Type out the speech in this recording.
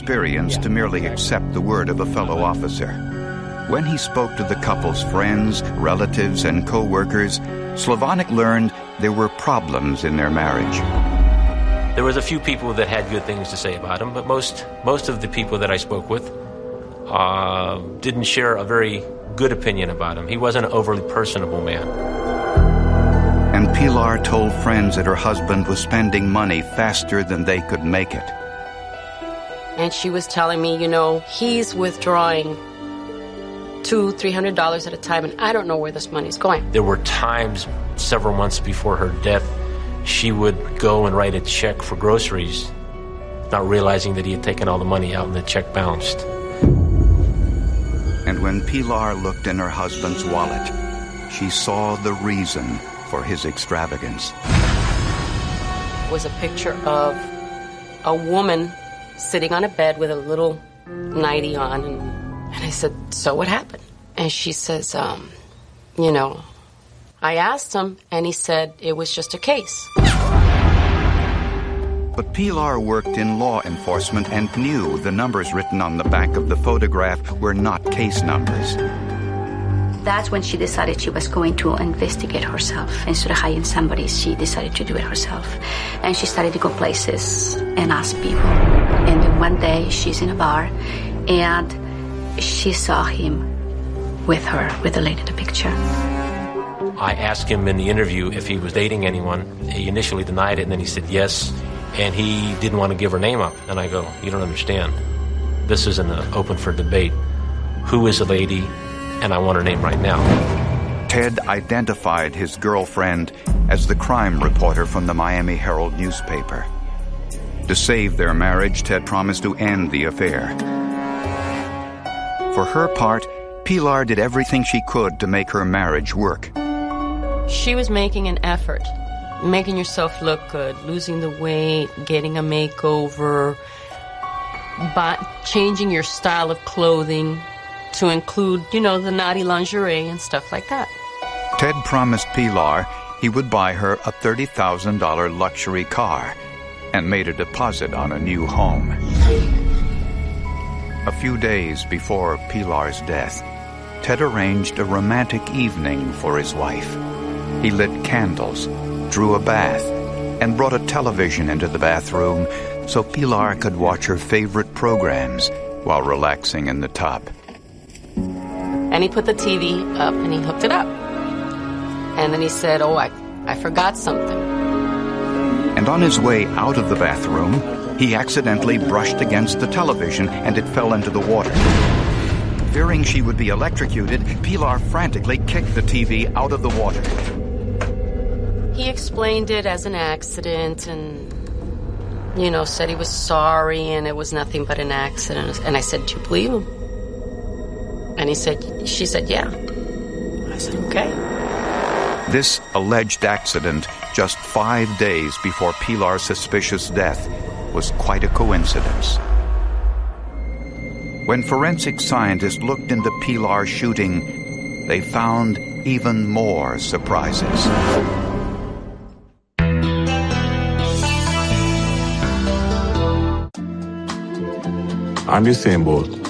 experience to merely accept the word of a fellow officer. When he spoke to the couple's friends, relatives, and co-workers, Slavonic learned there were problems in their marriage. There was a few people that had good things to say about him, but most of the people that I spoke with didn't share a very good opinion about him. He wasn't an overly personable man. And Pilar told friends that her husband was spending money faster than they could make it. And she was telling me, he's withdrawing $200-300 at a time, and I don't know where this money's going. There were times, several months before her death, she would go and write a check for groceries, not realizing that he had taken all the money out and the check bounced. And when Pilar looked in her husband's wallet, she saw the reason for his extravagance. It was a picture of a woman sitting on a bed with a little nightie on, and I said, so what happened? And she says, I asked him, and he said it was just a case. But Pilar worked in law enforcement and knew the numbers written on the back of the photograph were not case numbers. That's when she decided she was going to investigate herself. Instead of hiring somebody, she decided to do it herself. And she started to go places and ask people. And then one day, she's in a bar, and she saw him with her, with the lady in the picture. I asked him in the interview if he was dating anyone. He initially denied it, and then he said yes. And he didn't want to give her name up. And I go, you don't understand. This isn't open for debate. Who is the lady? And I want her name right now. Ted identified his girlfriend as the crime reporter from the Miami Herald newspaper. To save their marriage, Ted promised to end the affair. For her part, Pilar did everything she could to make her marriage work. She was making an effort. Making yourself look good, losing the weight, getting a makeover, changing your style of clothing to include, the naughty lingerie and stuff like that. Ted promised Pilar he would buy her a $30,000 luxury car and made a deposit on a new home. A few days before Pilar's death, Ted arranged a romantic evening for his wife. He lit candles, drew a bath, and brought a television into the bathroom so Pilar could watch her favorite programs while relaxing in the tub. And he put the TV up and he hooked it up. And then he said, I forgot something. And on his way out of the bathroom, he accidentally brushed against the television and it fell into the water. Fearing she would be electrocuted, Pilar frantically kicked the TV out of the water. He explained it as an accident and, said he was sorry and it was nothing but an accident. And I said, do you believe him? And she said, yeah. I said, okay. This alleged accident, just 5 days before Pilar's suspicious death, was quite a coincidence. When forensic scientists looked into Pilar's shooting, they found even more surprises. I'm Usain Bolt.